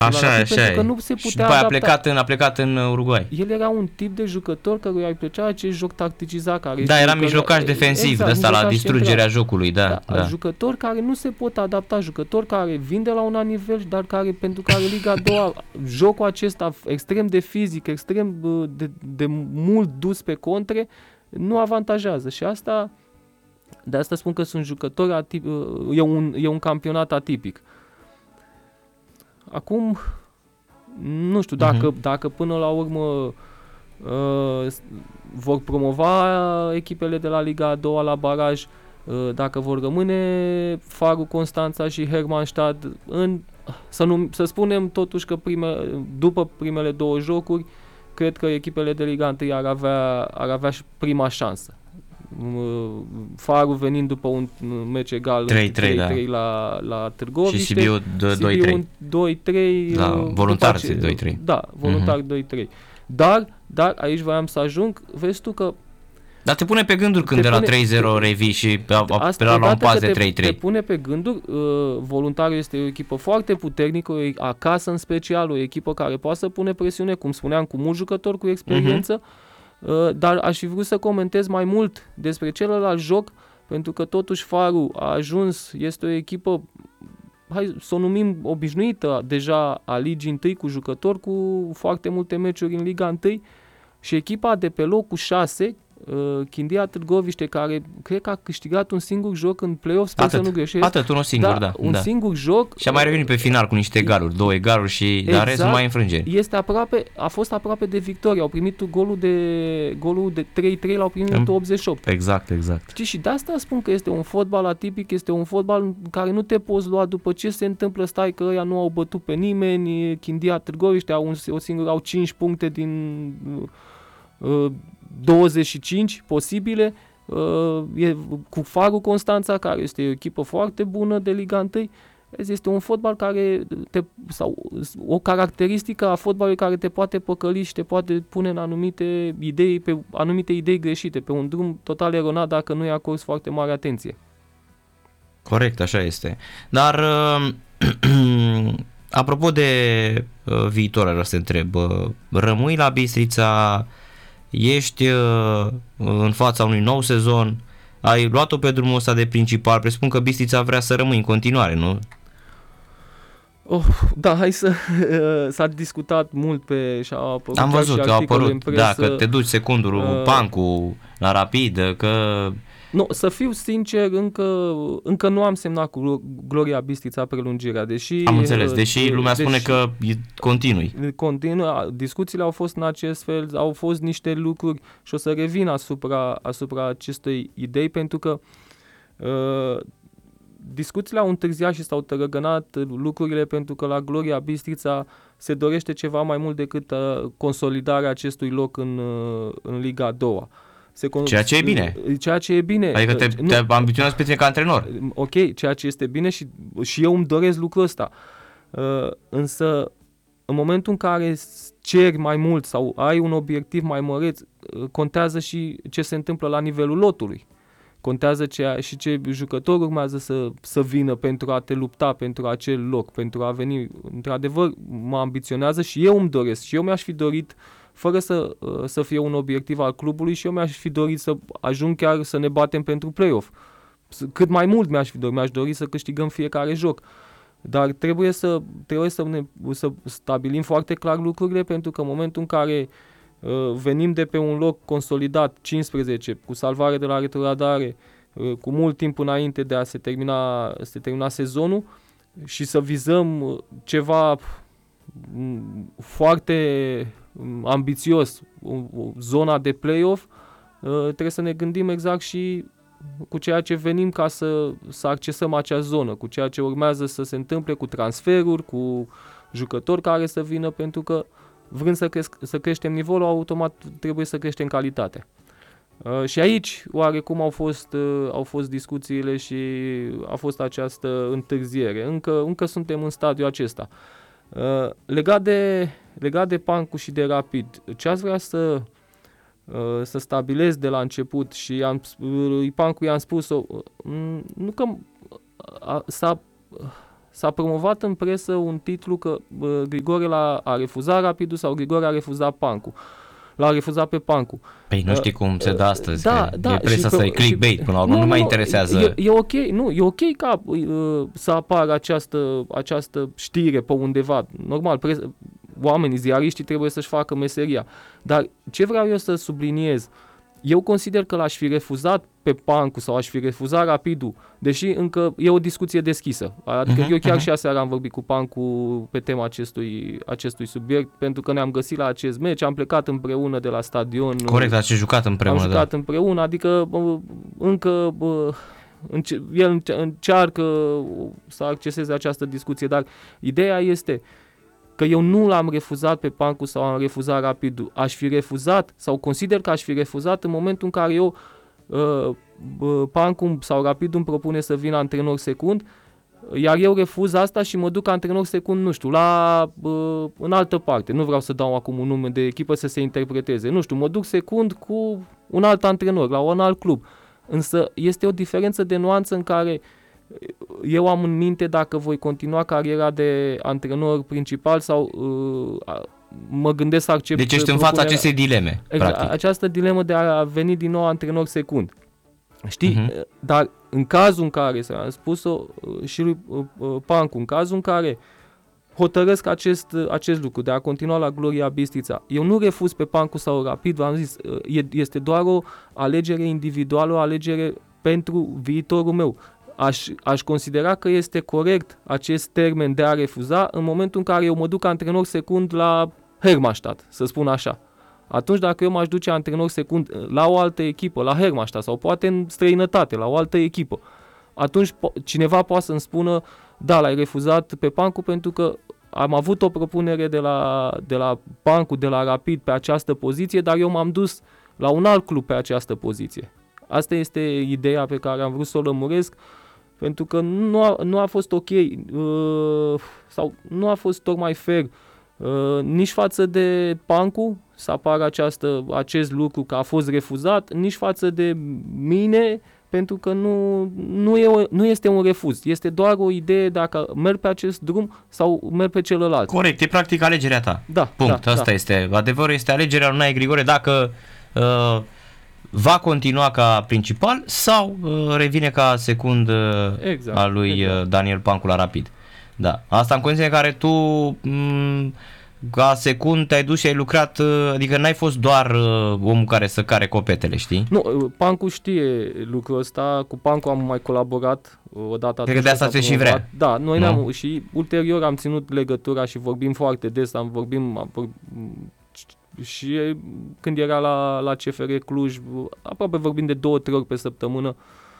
Așa pentru că e. nu se Și putea după aia adapta. a plecat în Uruguay. El era un tip de jucător căruia îi plăcea acest joc tacticizat. Da, era mijlocaș defensiv, de ăsta la distrugerea jocului, da. Jucători care nu se pot adapta, jucători care vin de la un alt nivel, dar pentru care Liga a doua, jocul acesta extrem de fizic, extrem de mult dus pe contre, nu avantajează. Și de asta spun că sunt jucători e un campionat atipic. Acum, nu știu, dacă până la urmă vor promova echipele de la Liga a doua la baraj, dacă vor rămâne Faru Constanța și Hermannstadt să spunem totuși că după primele două jocuri, cred că echipele de Liga 1 ar avea și prima șansă. Farul venind după un meci egal 3-3 la Târgoviște și Sibiu 2-3 voluntar 2-3. Da, voluntar 2-3. Dar aici voiam să ajung, vezi tu că dar te pune pe gânduri când de la 3-0 revii și la un pas de 3-3. Te pune pe gânduri. Voluntarul este o echipă foarte puternică, acasă în special, o echipă care poate să pune presiune, cum spuneam, cu mulți jucători cu experiență. Dar aș fi vrut să comentez mai mult despre celălalt joc, pentru că totuși Farul a ajuns, este o echipă, hai să o numim obișnuită deja a Ligii 1, cu jucători cu foarte multe meciuri în Liga 1, și echipa de pe locul 6, Chindia Târgoviște, care cred că a câștigat un singur joc în play-off, sper să nu greșesc. Atât, unul singur, da. Un singur joc. Și a mai revenit pe final cu niște egaluri, 2 egaluri și exact, dar restul mai înfrângeri. A fost aproape de victorie, au primit golul de 3-3, l-au primit în 88. Exact. Știi, și de asta spun că este un fotbal atipic, este un fotbal în care nu te poți lua după ce se întâmplă, stai că ăia nu au bătut pe nimeni, Chindia Târgoviște au 5 puncte din 25 posibile, cu Farul Constanța, care este o echipă foarte bună de Liga 1. Este un fotbal sau o caracteristică a fotbalului care te poate păcăli și te poate pune în anumite idei greșite, pe un drum total eronat dacă nu i acorzi foarte mare atenție. Corect, așa este. Dar apropo de viitor, aș vrea să te întreb, rămâi la Bistrița? Ești în fața unui nou sezon, ai luat-o pe drumul ăsta de principal, presupun că Bistrița vrea să rămâi în continuare, nu? Da, s-a discutat mult și a apărut. Am văzut că au apărut, că te duci secundul Pancu la Rapid, că... Nu, să fiu sincer, încă nu am semnat cu Gloria Bistrița prelungirea, deși... Am înțeles, deși lumea spune că continui. Continuă, discuțiile au fost în acest fel, au fost niște lucruri și o să revin asupra acestei idei, pentru că discuțiile au întârziat și s-au tărăgănat lucrurile, pentru că la Gloria Bistrița se dorește ceva mai mult decât consolidarea acestui loc în Liga a doua. Ceea ce e bine. Adică te ambiționezi pe tine ca antrenor. Ok, ceea ce este bine și eu îmi doresc lucrul ăsta. Însă, în momentul în care ceri mai mult sau ai un obiectiv mai măreț, contează și ce se întâmplă la nivelul lotului. Contează și ce jucători urmează să vină pentru a te lupta pentru acel loc, pentru a veni. Într-adevăr, mă ambiționează și eu îmi doresc. Și eu mi-aș fi dorit, fără să fie un obiectiv al clubului, și eu mi-aș fi dorit să ajung chiar să ne batem pentru play-off. Cât mai mult mi-aș dori să câștigăm fiecare joc. Dar trebuie să stabilim foarte clar lucrurile, pentru că în momentul în care venim de pe un loc consolidat, 15, cu salvare de la retrogradare, cu mult timp înainte de a se termina sezonul, și să vizăm ceva foarte ambițios, zona de play-off, trebuie să ne gândim exact și cu ceea ce venim ca să accesăm acea zonă, cu ceea ce urmează să se întâmple, cu transferuri, cu jucători care să vină, pentru că vrând să creștem nivelul, automat trebuie să creștem calitatea. Și aici oarecum au fost discuțiile și a fost această întârziere. Încă suntem în stadiul acesta. Legat de Pancu și de Rapid, ce ați vrea să stabilesc de la început, și Pancu i-am spus, nu că s-a promovat în presă un titlu că Grigore a refuzat Rapidul sau Grigore a refuzat Pancu. L-a refuzat pe Pancu. Păi nu știi cum se dă astăzi, da, că da, e presa să e clickbait până la urmă, nu mai interesează. E ok, e ok ca să apară această știre pe undeva. Normal, oamenii, ziariștii trebuie să-și facă meseria. Dar ce vreau eu să subliniez, eu consider că l-aș fi refuzat pe Pancu sau aș fi refuzat Rapidul, deși încă e o discuție deschisă. Adică eu chiar și aseară am vorbit cu Pancu pe tema acestui subiect, pentru că ne-am găsit la acest meci, am plecat împreună de la stadion. Corect, ați jucat împreună. Am jucat împreună, adică încă el încearcă să acceseze această discuție, dar ideea este că eu nu l-am refuzat pe Pancu sau am refuzat Rapidul. Aș fi refuzat sau consider că aș fi refuzat în momentul în care eu Pancu sau Rapidul îmi propune să vină antrenor secund, iar eu refuz asta și mă duc antrenor secund, nu știu, în altă parte. Nu vreau să dau acum un nume de echipă să se interpreteze. Nu știu, mă duc secund cu un alt antrenor, la un alt club. Însă este o diferență de nuanță în care eu am în minte dacă voi continua cariera de antrenor principal sau mă gândesc să accept. Deci ești în fața acestei dileme, practic. Această dilemă de a veni din nou antrenor secund. Știi? Dar în cazul în care, să am spus-o și lui Pancu, în cazul în care hotărăsc acest lucru de a continua la Gloria Bistrița, eu nu refuz pe Pancu sau Rapid, v-am zis, este doar o alegere individuală, o alegere pentru viitorul meu. Aș considera că este corect acest termen de a refuza în momentul în care eu mă duc antrenor secund la Hermannstadt, să spun așa. Atunci dacă eu m-aș duce antrenor secund la o altă echipă, la Hermannstadt sau poate în străinătate, la o altă echipă, atunci cineva poate să-mi spună, da, l-ai refuzat pe Pancu pentru că am avut o propunere de la Pancu, de la Rapid pe această poziție, dar eu m-am dus la un alt club pe această poziție. Asta este ideea pe care am vrut să o lămuresc, pentru că nu a fost ok sau nu a fost tocmai fair nici față de Pancu să apară acest lucru că a fost refuzat, nici față de mine, pentru că nu este un refuz, este doar o idee dacă merg pe acest drum sau merg pe celălalt. Corect, e practic alegerea ta. Da. Punct, asta este. Adevărul este alegerea lui Nae Grigore dacă va continua ca principal sau revine ca secund al lui Daniel Pancu la Rapid. Da. Asta în condiții în care tu ca secund te-ai dus și ai lucrat, adică n-ai fost doar omul care să care copetele, știi? Nu, Pancu știe lucrul ăsta, cu Pancu am mai colaborat odată. Cred că de asta ți și vrea. Da, noi ne-am și ulterior am ținut legătura și vorbim foarte des, și când era la CFR Cluj, aproape vorbim de 2-3 ori pe săptămână,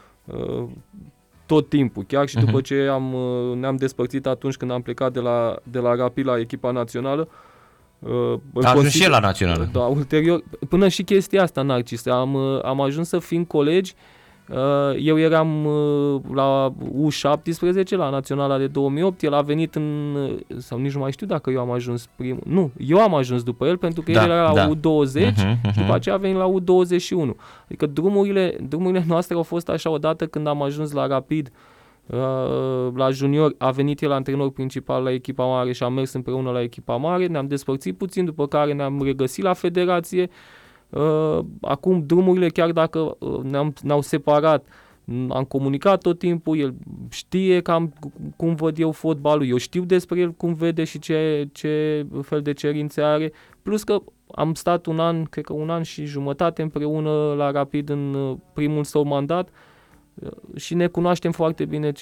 tot timpul, chiar și după ce ne-am despărțit atunci când am plecat de la Rapid la echipa națională. A ajuns și el la națională. Da, ulterior, până și chestia asta, Narcis, am ajuns să fim colegi. Eu eram la U17, la Naționala de 2008, el a venit sau nici nu mai știu dacă eu am ajuns primul. Nu, eu am ajuns după el pentru că el era la U20 și după aceea a venit la U21. Adică drumurile noastre au fost așa odată când am ajuns la Rapid, la junior, a venit el antrenor principal la echipa mare și am mers împreună la echipa mare, ne-am despărțit puțin, după care ne-am regăsit la federație. Acum drumurile, chiar dacă ne-au separat, am comunicat tot timpul, el știe cam cum văd eu fotbalul, eu știu despre el cum vede și ce fel de cerințe are, plus că am stat cred că un an și jumătate împreună la Rapid în primul său mandat și ne cunoaștem foarte bine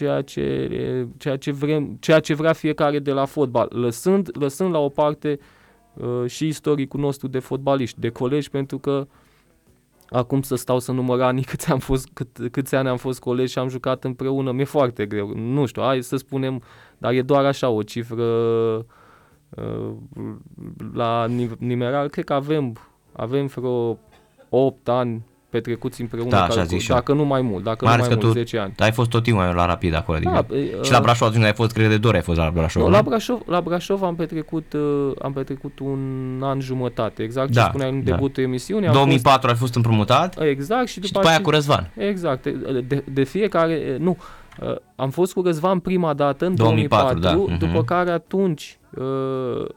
ceea ce vrea fiecare de la fotbal, lăsând la o parte și istoricul nostru de fotbaliști, de colegi, pentru că acum să stau să număr anii câți ani am fost colegi și am jucat împreună, mi-e foarte greu, nu știu, hai să spunem, dar e doar așa o cifră la nimeral, cred că avem vreo 8 ani petrecuți împreună, dacă nu mai mult, dacă mai nu mai mult, 10 ani. Ai fost tot timpul la Rapid acolo, adică. Și la Brașov atunci ai fost, cred că de 2 ori ai fost la Brașov. Nu, la Brașov am petrecut un an jumătate, exact ce spuneai în debutul emisiunii. 2004 ai fost împrumutat. Exact. Și după aia cu Răzvan. Exact. De fiecare, Am fost cu Răzvan prima dată în 2004, 2004, da. după care atunci